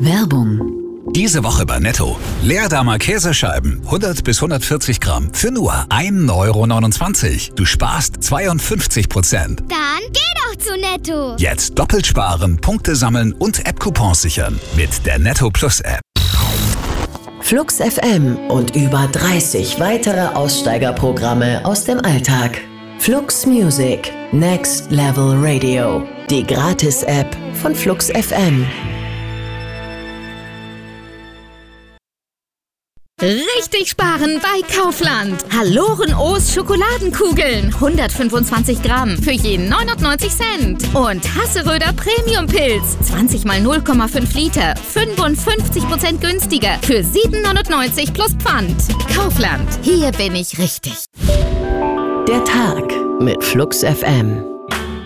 Werbung. Diese Woche bei Netto. Leerdammer Käsescheiben, 100 bis 140 Gramm, für nur 1,29 €. Du sparst 52%. Dann geh doch zu Netto. Jetzt doppelt sparen, Punkte sammeln und App-Coupons sichern. Mit der Netto Plus App. Flux FM und über 30 weitere Aussteigerprogramme aus dem Alltag. Flux Music, Next Level Radio. Die Gratis-App von Flux FM. Richtig sparen bei Kaufland. Haloren O's Schokoladenkugeln. 125 Gramm für je 99 Cent. Und Hasseröder Premium Pilz. 20 mal 0,5 Liter. 55% günstiger. Für 7,99 plus Pfand. Kaufland. Hier bin ich richtig. Der Tag mit Flux FM.